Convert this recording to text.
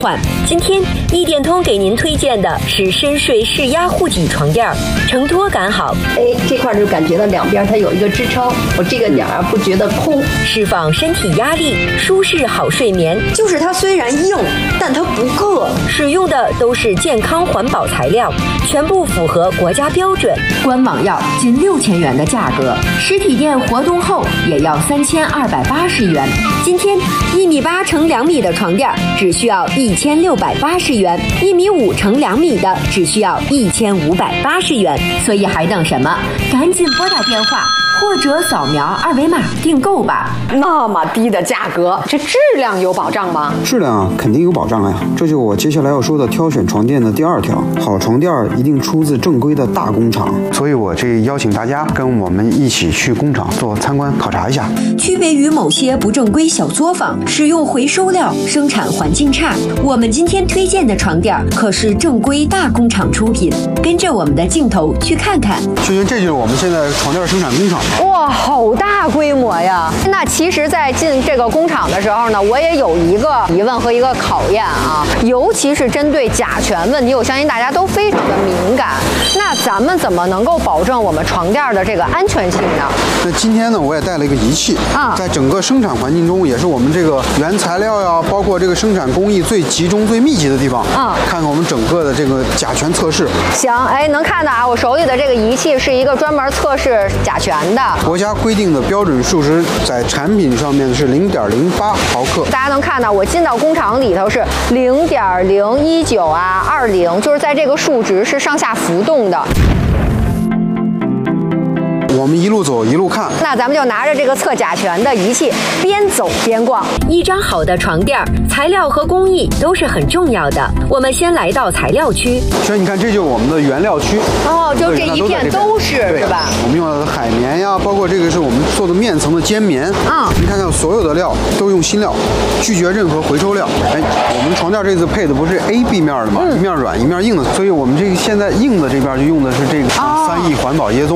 今天一点通给您推荐的是深睡视压护脊床垫，承托感好。 这块就感觉到两边它有一个支撑，我这个点儿不觉得空， 释放身体压力，舒适好睡眠。 就是它虽然硬，但它不硌。 使用的都是健康环保材料，全部符合国家标准。官网要近6000元的价格，实体店活动后也要3280元。今天1.8米乘2米的床垫只需要1680元，1.5米乘2米的只需要1580元。所以还等什么？赶紧拨打电话或者扫描二维码订购吧。 那么低的价格，这质量有保障吗？ 质量啊，肯定有保障呀。这就是我接下来要说的挑选床垫的第2条。好床垫一定出自正规的大工厂，所以我这邀请大家跟我们一起去工厂做参观考察一下。 区别于某些不正规小作坊使用回收料，生产环境差，我们今天推荐的床垫可是正规大工厂出品。跟着我们的镜头去看看。 萱萱，这就是我们现在床垫生产工厂。 哇，好大规模呀！那其实，在进这个工厂的时候呢，我也有一个疑问和一个考验啊，尤其是针对甲醛问题，我相信大家都非常的敏感。那咱们怎么能够保证我们床垫的这个安全性呢？ 那今天呢，我也带了一个仪器啊，在整个生产环境中，也是我们这个原材料呀，包括这个生产工艺最集中、最密集的地方啊，看看我们整个的这个甲醛测试。 行，能看到啊，我手里的这个仪器是一个专门测试甲醛的。 国家规定的标准数值在产品上面是0.08毫克。 大家能看到，我进到工厂里头是0.019啊，20，就是在这个数值是上下浮动的。 我们一路走一路看， 那咱们就拿着这个测甲醛的仪器，边走边逛。 一张好的床垫，材料和工艺都是很重要的。我们先来到材料区。 所以你看，这就是我们的原料区。 哦，就这一片都是，是吧？ 我们用的海绵呀，包括这个是我们做的面层的尖棉。你看看所有的料都用新料，拒绝任何回收料。我们床垫这次配的不是 A、B 面的嘛，一面软一面硬的，所以我们这个现在硬的这边就用的是这个3E环保椰棕。